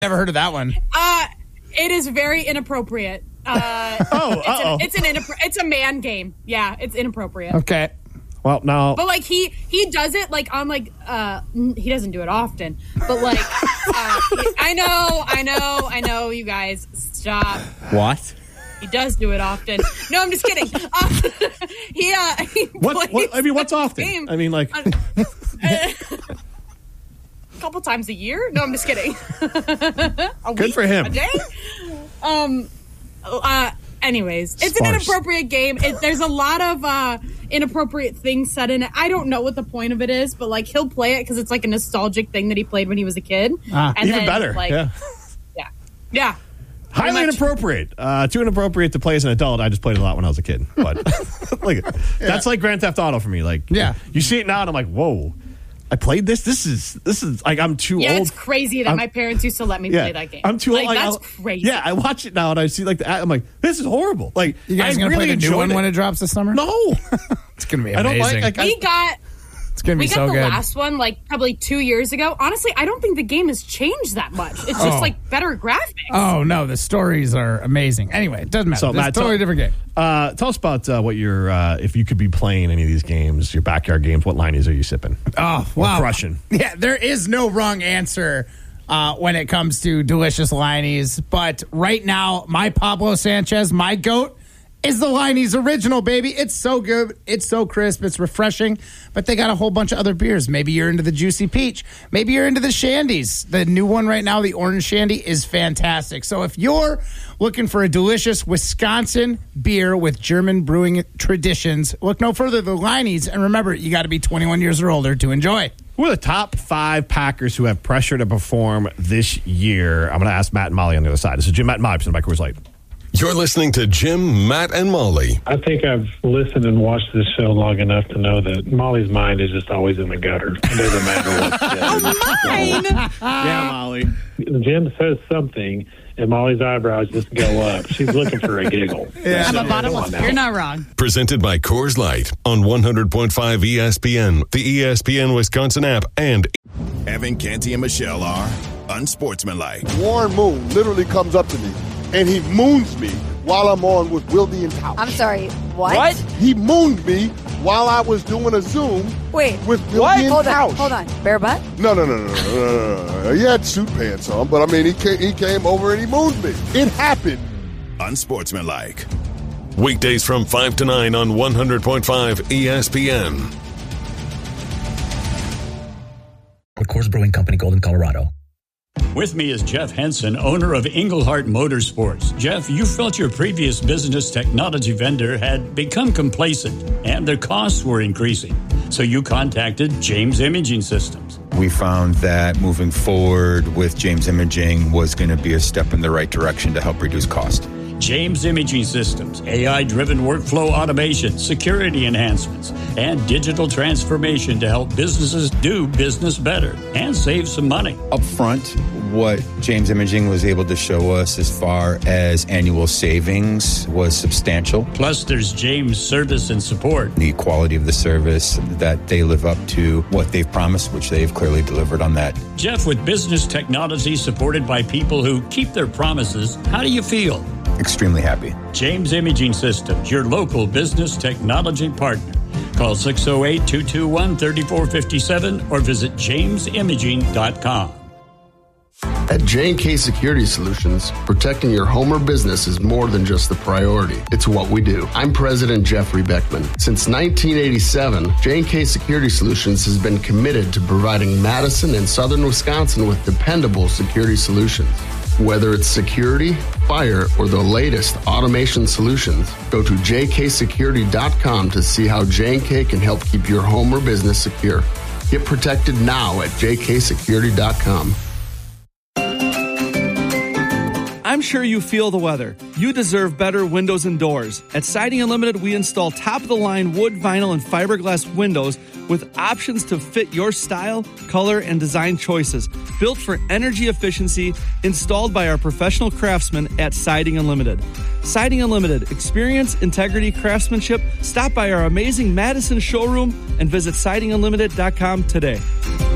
Never heard of that one. It is very inappropriate. It's a man game. Yeah, it's inappropriate. Okay. Well, now, but like he does it like on like he doesn't do it often, but like I know you guys stop. What? He does do it often. No, I'm just kidding. What's often? Game. I mean, like a couple times a year. No, I'm just kidding. Good for him. A day. Anyways, it's an inappropriate game. There's a lot of inappropriate things said in it. I don't know what the point of it is, but like he'll play it because it's like a nostalgic thing that he played when he was a kid. And even then, better. Like, yeah. Highly inappropriate. Too inappropriate to play as an adult. I just played a lot when I was a kid. But that's like Grand Theft Auto for me. Like, you see it now, and I'm like, whoa. I played this. This is like I'm too old. Yeah, it's crazy that my parents used to let me play that game. I'm too old. Like, that's crazy. Yeah, I watch it now and I see like I'm like, this is horrible. Like, you guys gonna play the new one when it drops this summer? No, it's gonna be amazing. It's gonna be so good. We got the last one like probably 2 years ago. Honestly, I don't think the game has changed that much. It's just like better graphics. Oh no, the stories are amazing. Anyway, it doesn't matter. So, Matt, it's a totally different game. Tell us about what your if you could be playing any of these games, your backyard games. What lineys are you sipping? Oh, wow, crushing. Yeah, there is no wrong answer when it comes to delicious lineys. But right now, my Pablo Sanchez, my goat, is the Liney's original, baby. It's so good. It's so crisp. It's refreshing. But they got a whole bunch of other beers. Maybe you're into the Juicy Peach. Maybe you're into the Shandies. The new one right now, the Orange Shandy, is fantastic. So if you're looking for a delicious Wisconsin beer with German brewing traditions, look no further than Liney's. And remember, you got to be 21 years or older to enjoy. Who are the top 5 Packers who have pressure to perform this year? I'm going to ask Matt and Molly on the other side. This is Jim, Matt, and Molly presented by Coors Light. You're listening to Jim, Matt, and Molly. I think I've listened and watched this show long enough to know that Molly's mind is just always in the gutter. It doesn't matter what mine! Yeah, Molly. Jim says something, and Molly's eyebrows just go up. She's looking for a giggle. Yeah. I'm a bottomless. You're not wrong. Presented by Coors Light on 100.5 ESPN, the ESPN Wisconsin app, and Evan, Canty, and Michelle are unsportsmanlike. Warren Moon literally comes up to me, and he moons me while I'm on with Wilde and Tausch. I'm sorry, what? He mooned me while I was doing a Zoom with Wilde and Tausch. Hold on. Bare butt? No. He had suit pants on, but I mean, he came over and he mooned me. It happened. Unsportsmanlike. Weekdays from 5 to 9 on 100.5 ESPN. Coors Brewing Company, Golden, Colorado. With me is Jeff Henson, owner of Englehart Motorsports. Jeff, you felt your previous business technology vendor had become complacent and their costs were increasing. So you contacted James Imaging Systems. We found that moving forward with James Imaging was going to be a step in the right direction to help reduce cost. James Imaging Systems, AI-driven workflow automation, security enhancements, and digital transformation to help businesses do business better and save some money. Up front, what James Imaging was able to show us as far as annual savings was substantial. Plus, there's James Service and Support. The quality of the service, that they live up to what they've promised, which they've clearly delivered on that. Jeff, with business technology supported by people who keep their promises, how do you feel? Extremely happy. James Imaging Systems, your local business technology partner. Call 608-221-3457 or visit jamesimaging.com. At J&K Security Solutions, protecting your home or business is more than just the priority. It's what we do. I'm President Jeffrey Beckman. Since 1987, J&K Security Solutions has been committed to providing Madison and Southern Wisconsin with dependable security solutions. Whether it's security, fire, or the latest automation solutions, go to jksecurity.com to see how J&K can help keep your home or business secure. Get protected now at jksecurity.com. I'm sure you feel the weather. You deserve better windows and doors. At Siding Unlimited, we install top-of-the-line wood, vinyl, and fiberglass windows with options to fit your style, color, and design choices. Built for energy efficiency, installed by our professional craftsmen at Siding Unlimited. Siding Unlimited. Experience, integrity, craftsmanship. Stop by our amazing Madison showroom and visit sidingunlimited.com today.